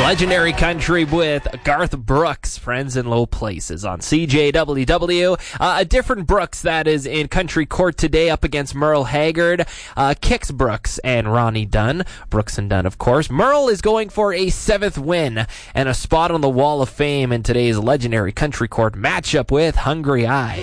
Legendary Country with Garth Brooks, Friends in Low Places on CJWW. A different Brooks that is in country court today up against Merle Haggard. Kicks Brooks and Ronnie Dunn. Brooks and Dunn, of course. Merle is going for a 7th win and a spot on the Wall of Fame in today's Legendary Country Court matchup with Hungry Eyes.